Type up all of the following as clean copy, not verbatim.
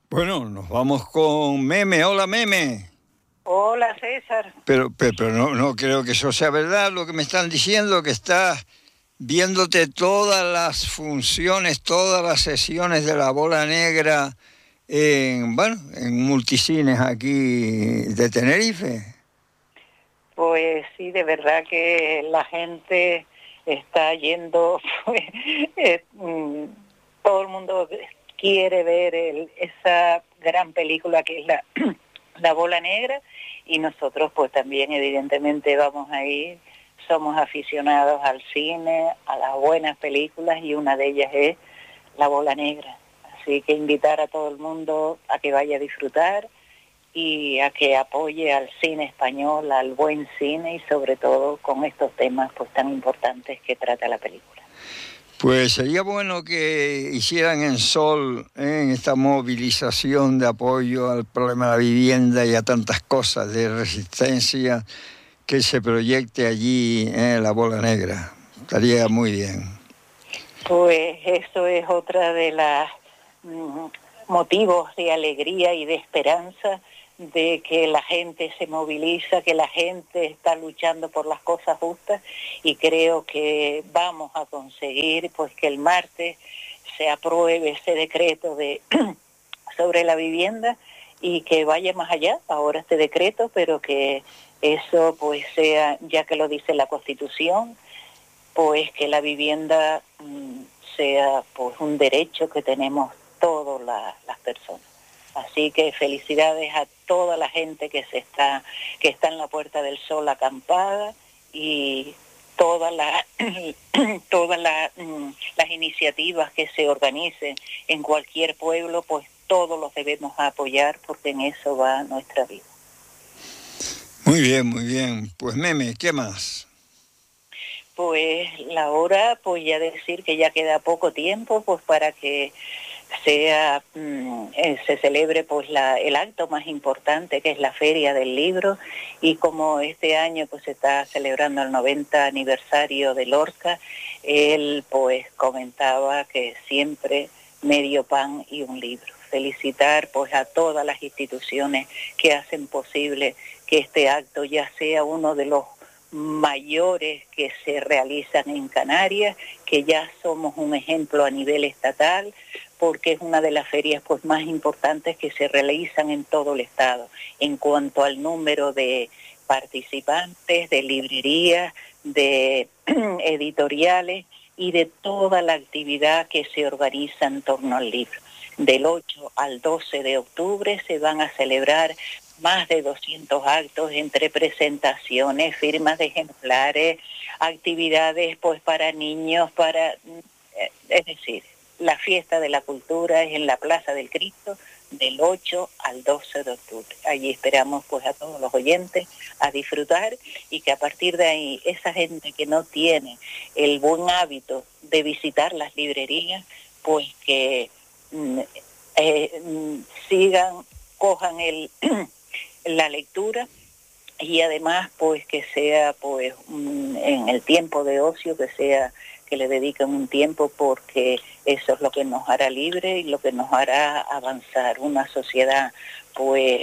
Bueno, nos vamos con Meme. Hola, Meme. Hola, César. Pero no creo que eso sea verdad lo que me están diciendo, que estás viéndote todas las funciones, todas las sesiones de La Bola Negra en multicines aquí de Tenerife. Pues sí, de verdad que la gente está yendo, pues, todo el mundo quiere ver esa gran película que es La Bola Negra, y nosotros pues también evidentemente vamos a ir. Somos aficionados al cine, a las buenas películas, y una de ellas es La Bola Negra. Así que invitar a todo el mundo a que vaya a disfrutar y a que apoye al cine español, al buen cine, y sobre todo con estos temas pues tan importantes que trata la película. Pues sería bueno que hicieran en Sol, en esta movilización de apoyo al problema de la vivienda y a tantas cosas de resistencia, que se proyecte allí en La Bola Negra. Estaría muy bien. Pues eso es otra de las motivos de alegría y de esperanza, de que la gente se moviliza, que la gente está luchando por las cosas justas, y creo que vamos a conseguir pues que el martes se apruebe ese decreto sobre la vivienda, y que vaya más allá ahora este decreto, pero que eso pues sea, ya que lo dice la Constitución, pues que la vivienda sea pues un derecho que tenemos todas las personas. Así que felicidades a toda la gente que está en la Puerta del Sol acampada, y todas las iniciativas que se organicen en cualquier pueblo, pues todos los debemos apoyar, porque en eso va nuestra vida. Muy bien, muy bien. Pues Meme, ¿qué más? Pues la hora, pues ya decir que ya queda poco tiempo pues para que se celebre pues el acto más importante, que es la Feria del Libro, y como este año pues se está celebrando el 90 aniversario de Lorca, él pues comentaba que siempre medio pan y un libro. Felicitar pues a todas las instituciones que hacen posible que este acto ya sea uno de los mayores que se realizan en Canarias, que ya somos un ejemplo a nivel estatal, porque es una de las ferias pues más importantes que se realizan en todo el estado, en cuanto al número de participantes, de librerías, de editoriales y de toda la actividad que se organiza en torno al libro. Del 8 al 12 de octubre se van a celebrar más de 200 actos, entre presentaciones, firmas de ejemplares, actividades pues para niños, es decir, la fiesta de la cultura es en la Plaza del Cristo del 8 al 12 de octubre. Allí esperamos pues a todos los oyentes a disfrutar, y que a partir de ahí esa gente que no tiene el buen hábito de visitar las librerías, pues que cojan la lectura, y además pues que sea pues en el tiempo de ocio, que le dediquen un tiempo, porque eso es lo que nos hará libre y lo que nos hará avanzar una sociedad. Pues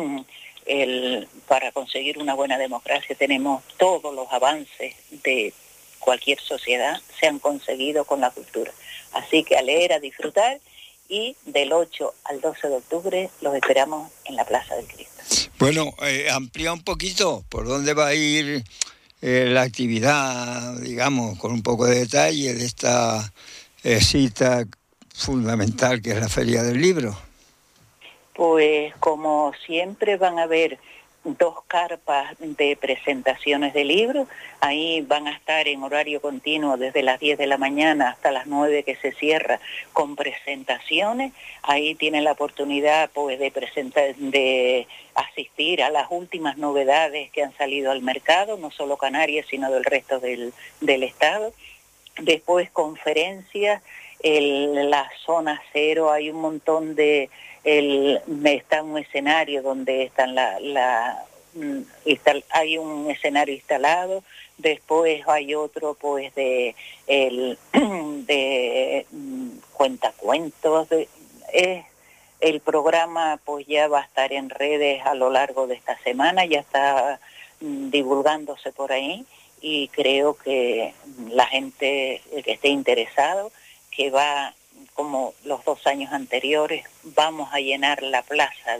para conseguir una buena democracia tenemos todos los avances de cualquier sociedad, se han conseguido con la cultura. Así que a leer, a disfrutar, y del 8 al 12 de octubre los esperamos en la Plaza del Cristo. Bueno, amplía un poquito por dónde va a ir la actividad, digamos, con un poco de detalle de esta cita fundamental que es la Feria del Libro. Pues como siempre van a haber 2 carpas de presentaciones de libros. Ahí van a estar en horario continuo desde las 10 de la mañana hasta las 9 que se cierra, con presentaciones. Ahí tienen la oportunidad pues de asistir a las últimas novedades que han salido al mercado, no solo Canarias sino del resto del estado. Después conferencias, la zona cero, hay un montón está un escenario donde están hay un escenario instalado. Después hay otro pues de cuentacuentos, es El programa pues ya va a estar en redes a lo largo de esta semana, ya está divulgándose por ahí, y creo que la gente que esté interesado, que va como los 2 años anteriores, vamos a llenar la plaza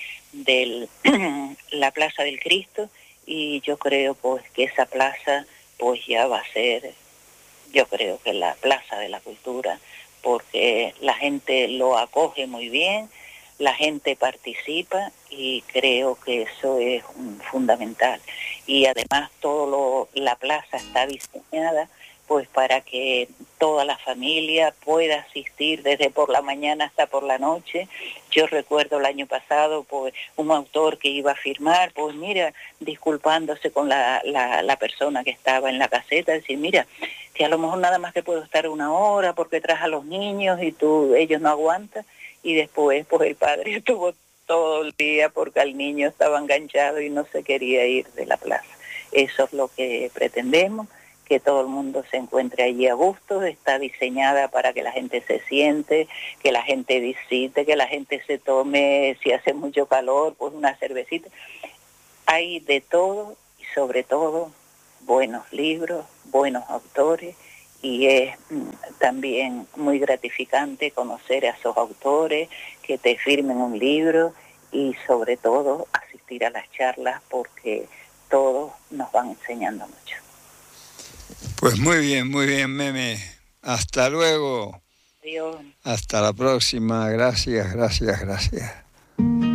la Plaza del Cristo, y yo creo pues que esa plaza pues ya va a ser, yo creo que la Plaza de la Cultura, porque la gente lo acoge muy bien, la gente participa, y creo que eso es fundamental. Y además la plaza está diseñada pues para que toda la familia pueda asistir desde por la mañana hasta por la noche. Yo recuerdo el año pasado pues un autor que iba a firmar, pues mira, disculpándose con la persona que estaba en la caseta, decir, mira, que a lo mejor nada más que puedo estar 1 hora porque traes a los niños y ellos no aguantan. Y después pues el padre estuvo todo el día porque el niño estaba enganchado y no se quería ir de la plaza. Eso es lo que pretendemos, que todo el mundo se encuentre allí a gusto. Está diseñada para que la gente se siente, que la gente visite, que la gente se tome, si hace mucho calor, pues una cervecita. Hay de todo, y sobre todo buenos libros, buenos autores, y es también muy gratificante conocer a esos autores, que te firmen un libro, y sobre todo asistir a las charlas, porque todos nos van enseñando mucho. Pues muy bien, Meme. Hasta luego. Adiós. Hasta la próxima. Gracias.